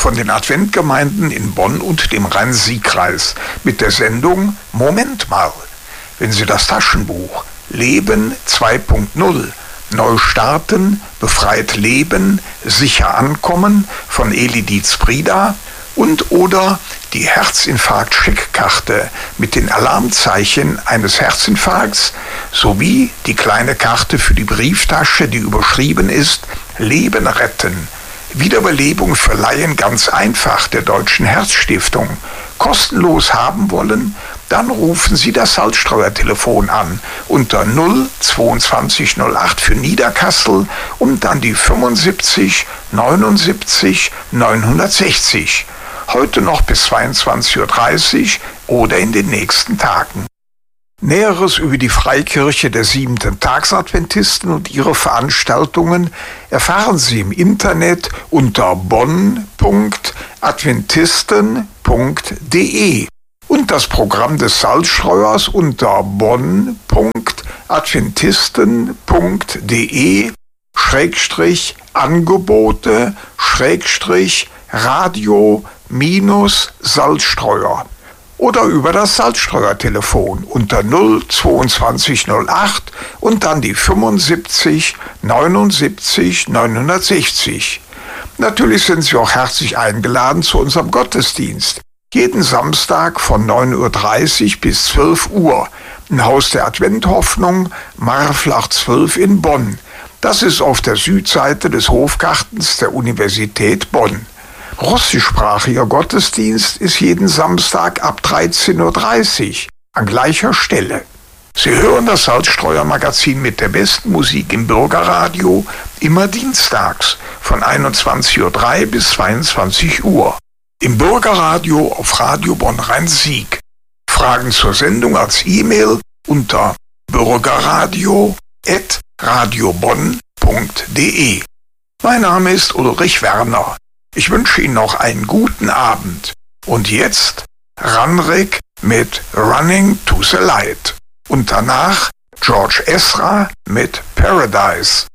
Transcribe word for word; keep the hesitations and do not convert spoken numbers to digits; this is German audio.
von den Adventgemeinden in Bonn und dem Rhein-Sieg-Kreis mit der Sendung Moment mal. Wenn Sie das Taschenbuch Leben zwei Punkt null Neu starten, befreit leben, sicher ankommen von Eli Dietz-Brida und oder die Herzinfarkt-Scheckkarte mit den Alarmzeichen eines Herzinfarkts sowie die kleine Karte für die Brieftasche, die überschrieben ist Leben retten. Wiederbelebung für Laien ganz einfach der Deutschen Herzstiftung kostenlos haben wollen, dann rufen Sie das Salzstreuer-Telefon an unter null zweiundzwanzig null acht für Niederkassel und dann die fünfundsiebzig neunundsiebzig neunhundertsechzig. Heute noch bis zweiundzwanzig Uhr dreißig oder in den nächsten Tagen. Näheres über die Freikirche der Siebenten Tagsadventisten und ihre Veranstaltungen erfahren Sie im Internet unter bonn punkt adventisten punkt de und das Programm des Salzstreuers unter bonn punkt adventisten punkt de Schrägstrich Angebote Schrägstrich Radio minus Salzstreuer oder über das Salzstreuer-Telefon unter null zweiundzwanzig null acht und dann die fünfundsiebzig neunundsiebzig neunhundertsechzig. Natürlich sind Sie auch herzlich eingeladen zu unserem Gottesdienst. Jeden Samstag von neun Uhr dreißig bis zwölf Uhr im Haus der Adventhoffnung, Marflach zwölf in Bonn. Das ist auf der Südseite des Hofgartens der Universität Bonn. Russischsprachiger Gottesdienst ist jeden Samstag ab dreizehn Uhr dreißig an gleicher Stelle. Sie hören das Salzstreuer-Magazin mit der besten Musik im Bürgerradio immer dienstags von einundzwanzig Uhr drei bis zweiundzwanzig Uhr. Im Bürgerradio auf Radio Bonn Rhein-Sieg. Fragen zur Sendung als E-Mail unter bürgerradio at radiobonn punkt de. Mein Name ist Ulrich Werner. Ich wünsche Ihnen noch einen guten Abend. Und jetzt Ranrick mit Running to the Light. Und danach George Ezra mit Paradise.